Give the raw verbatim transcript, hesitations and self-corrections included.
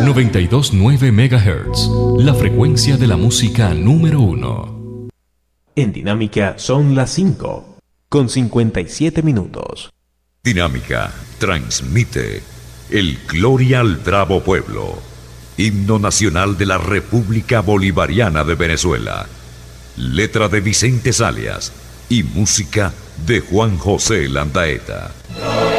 noventa y dos punto nueve megahertz, la frecuencia de la música número uno. En Dinámica son las cinco, con cincuenta y siete minutos. Dinámica transmite el Gloria al Bravo Pueblo, himno nacional de la República Bolivariana de Venezuela. Letra de Vicente Salias y música de Juan José Landaeta.